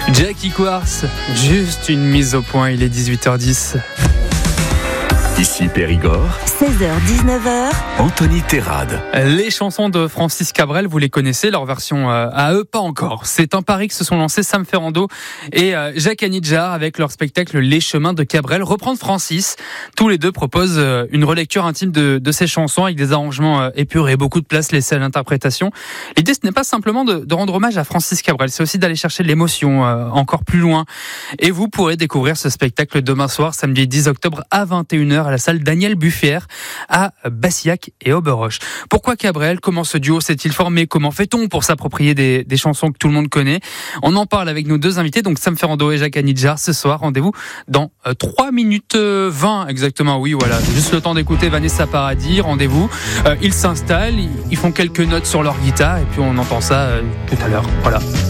Jackie Quartz, juste une mise au point, il est 18h10. Ici Périgord, 16h-19h, Anthony Terrade. Les chansons de Francis Cabrel, vous les connaissez, leur version à eux, pas encore. C'est un pari que se sont lancés Sam Ferrando et Jacques Anidjar avec leur spectacle Les Chemins de Cabrel. Reprendre Francis, tous les deux proposent une relecture intime de ces chansons avec des arrangements épurés et beaucoup de place laissée à l'interprétation. L'idée, ce n'est pas simplement de rendre hommage à Francis Cabrel, c'est aussi d'aller chercher de l'émotion encore plus loin. Et vous pourrez découvrir ce spectacle demain soir, samedi 10 octobre à 21h à la salle Daniel Buffière à Bassillac et Oberoche. Pourquoi Cabrel ? Comment ce duo s'est-il formé ? Comment fait-on pour s'approprier des chansons que tout le monde connaît ? On en parle avec nos deux invités, donc Sam Ferrando et Jacques Anidjar ce soir. Rendez-vous dans 3 minutes 20 exactement. Oui, voilà, juste le temps d'écouter Vanessa Paradis. Rendez-vous. Ils s'installent, ils font quelques notes sur leur guitare et puis on entend ça tout à l'heure. Voilà.